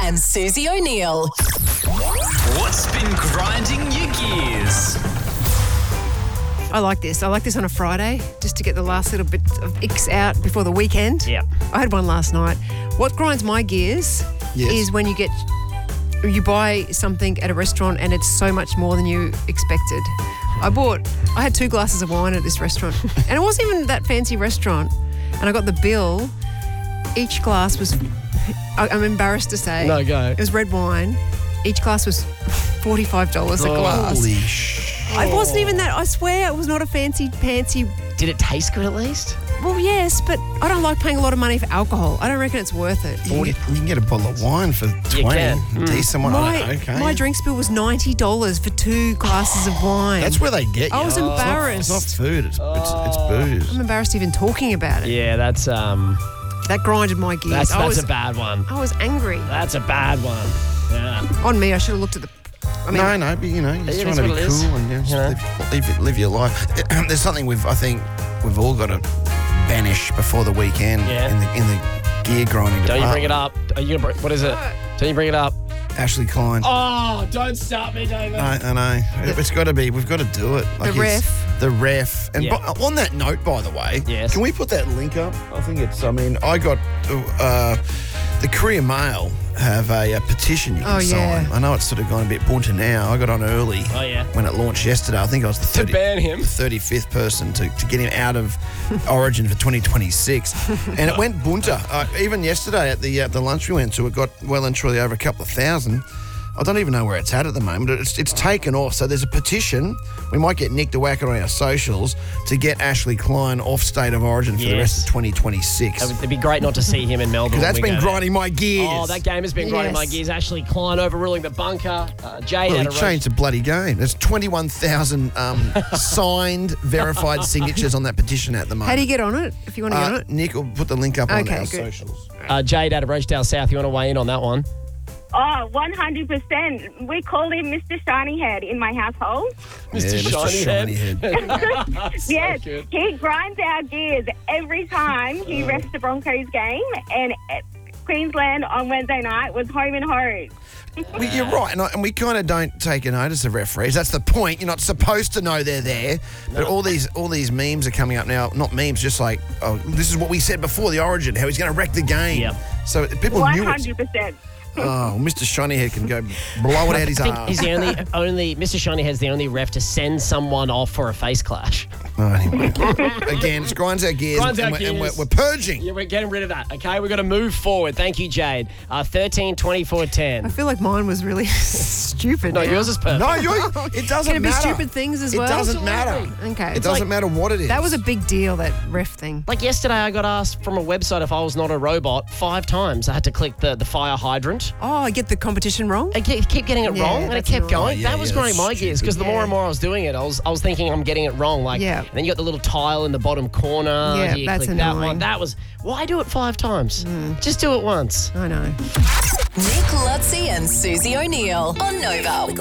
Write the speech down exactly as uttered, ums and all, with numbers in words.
and Susie O'Neill. What's been grinding your gears? I like this. I like this on a Friday, just to get the last little bit of icks out before the weekend. Yeah. I had one last night. What grinds my gears Yes. is when you get, you buy something at a restaurant and it's so much more than you expected. I bought, I had two glasses of wine at this restaurant and it wasn't even that fancy restaurant. And I got the bill. Each glass was, I- I'm embarrassed to say. No, go. It was red wine. Each glass was forty-five dollars a glass. Holy sh... It wasn't even that. I swear it was not a fancy, fancy. Did it taste good at least? Well, yes, but I don't like paying a lot of money for alcohol. I don't reckon it's worth it. You can, get, you can get a bottle of wine for twenty. can. Mm. Decent one. My, Okay. my drinks bill was ninety dollars for two glasses of wine. That's where they get you. I was It's not- embarrassed. It's not food. It's it's, it's booze. I'm embarrassed even talking about it. Yeah, that's um, That grinded my gears. that's I that's was, a bad one. I was angry. That's a bad one. Yeah. On me, I should have looked at the. I mean, no, no, but you know, you're It trying is to be what it cool is. and you know, just You know. live, live, live your life. There's something we've, I think, we've all got to banish before the weekend Yeah. in the in the gear grinding Don't you bring it department. up? Are you gonna bring, what is it? Don't you bring it up? Ashley Klein. Oh, don't stop me, David. I, I know. It's got to be. We've got to do it. Like The it's- ref. The ref. And Yeah. by- on that note, by the way, Yes. can we put that link up? I think it's. I mean, I got uh, the Courier Mail have a, a petition you can Oh, yeah. sign. I know it's sort of gone a bit bunter now. I got on early. Oh, yeah. When it launched yesterday, I think I was the To thirty ban him. thirty-fifth person to, to get him out of Origin for twenty twenty-six. And it went bunter. Uh, even yesterday at the uh, the lunch we went to, it got well and truly over a couple of thousand. I don't even know where it's at at the moment. It's, it's taken off. So there's a petition. We might get Nick to whack it on our socials to get Ashley Klein off State of Origin for the rest Yes. of twenty twenty-six. It would- It'd be great not to see him in Melbourne. Because that's when we been go there. grinding my gears. Oh, that game has been grinding my Yes. gears. Ashley Klein overruling the bunker. Uh, Jade Well, had he a changed the bloody game. There's twenty-one thousand um, signed, verified signatures on that petition at the moment. how do you get on it if you want to get on Uh, it? Nick will put the link up on Okay, our good. socials. uh, Jade out of Rochdale South. You want to weigh in on that one? Oh, one hundred percent. We call him Mister Shiny Head in my household. Mister Yeah, Shiny Shiny Head. Head. Yes, good. he grinds our gears every time he refs the Broncos game, and uh, Queensland on Wednesday night was home and home. Well, you're right, and, I, and we kind of don't take a notice of referees. That's the point. You're not supposed to know they're there. But all these all these memes are coming up now. Not memes, just like, oh, this is what we said before the Origin, how he's going to wreck the game. Yep. So people One knew it. hundred percent. Oh, Mister Shinyhead can go blow it out his I think arse. he's the only, only Mister Shinyhead's the only ref to send someone off for a face clash. Oh, anyway. Again, it's grinds our gears, Grinds and, our we're, and we're, gears. we're purging. Yeah, we're getting rid of that. Okay, we've got to move forward. Thank you, Jade. Uh, thirteen, twenty-four, I ten. feel like mine was really stupid. No, now. yours is perfect. No, you. It doesn't Can it be matter. stupid things as it well? doesn't matter. Okay. It doesn't like- matter what it is. That was a big deal, that ref thing. Like yesterday, I got asked from a website if I was not a robot five times. I had to click the, the fire hydrant. Oh, I get the competition wrong? I keep, keep getting it Yeah, wrong, and it that's kept annoying. going. Oh, yeah, that was yeah, grinding that's my gears because the stupid. more Yeah. and more I was doing it, I was I was thinking I'm getting it wrong. Like, Yeah. and then you got the little tile in the bottom corner. Yeah, you that's click that annoying. one. That was why do it five times? Just do it once. I know. Nick Lutzi and Susie O'Neill on Nova.